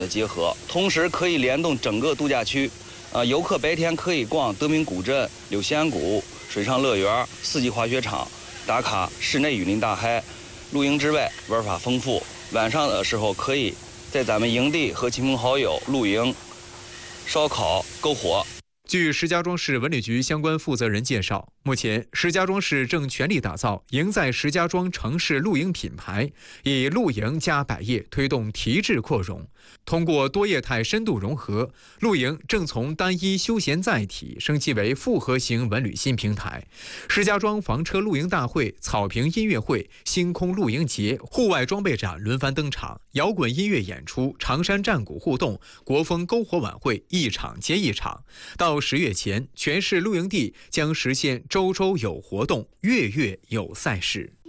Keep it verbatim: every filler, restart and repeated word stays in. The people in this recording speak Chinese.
的结合，同时可以联动整个度假区。呃，游客白天可以逛德明古镇、柳仙谷、水上乐园、四季滑雪场，打卡室内雨林大海。露营之外，玩法丰富。晚上的时候可以在咱们营地和亲朋好友露营、烧烤、篝火。 据石家庄市文旅局相关负责人介绍，目前石家庄市正全力打造赢在石家庄城市露营品牌，以露营加百业推动提质扩容。通过多业态深度融合，露营正从单一休闲载体升级为复合型文旅新平台。石家庄房车露营大会、草坪音乐会、星空露营节、户外装备展轮番登场，摇滚音乐演出、长山战鼓互动、国风篝火晚会一场接一场。到十月前，全市露营地将实现周周有活动，月月有赛事。